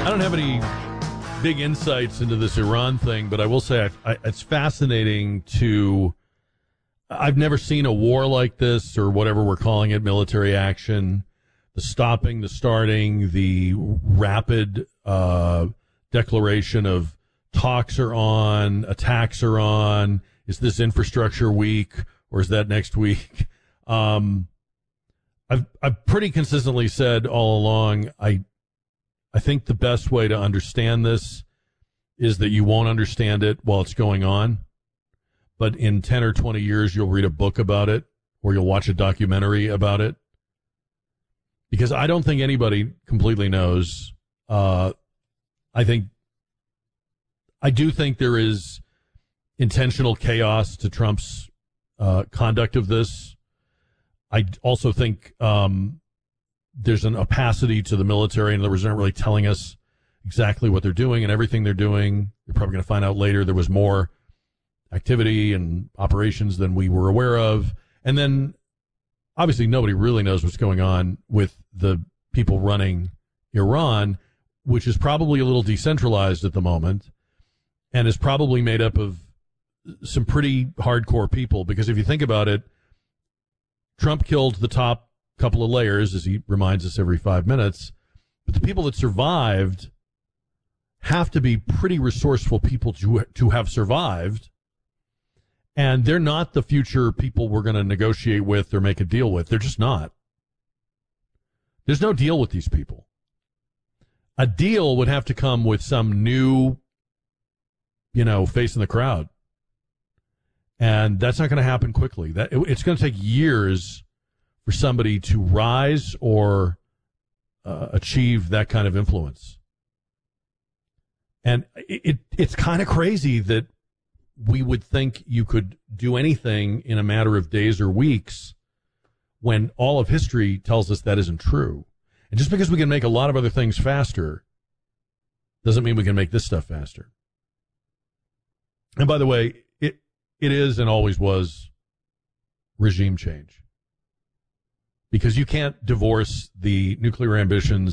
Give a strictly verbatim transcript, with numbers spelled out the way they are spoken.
I don't have any big insights into this Iran thing, but I will say I, I, it's fascinating to. I've never seen a war like this, or whatever we're calling it, military action. The stopping, the starting, the rapid uh, declaration of talks are on, attacks are on. Is this infrastructure week, or is that next week? Um, I've I've pretty consistently said all along, I I think the best way to understand this is that you won't understand it while it's going on, but in ten or twenty years you'll read a book about it, or you'll watch a documentary about it. Because I don't think anybody completely knows. Uh, I think, I do think there is intentional chaos to Trump's uh, conduct of this. I also think um, there's an opacity to the military. In other words, they're not really telling us exactly what they're doing and everything they're doing. You're probably going to find out later there was more activity and operations than we were aware of. And then, obviously, nobody really knows what's going on with the people running Iran, which is probably a little decentralized at the moment and is probably made up of some pretty hardcore people. Because if you think about it, Trump killed the top couple of layers, as he reminds us every five minutes. But the people that survived have to be pretty resourceful people to, to have survived. And they're not the future people we're going to negotiate with or make a deal with. They're just not. There's no deal with these people. A deal would have to come with some new, you know, face in the crowd. And that's not going to happen quickly. That it's going to take years for somebody to rise or uh, achieve that kind of influence. And it, it it's kind of crazy that we would think you could do anything in a matter of days or weeks when all of history tells us that isn't true. And just because we can make a lot of other things faster doesn't mean we can make this stuff faster. And by the way, it it is and always was regime change. Because you can't divorce the nuclear ambitions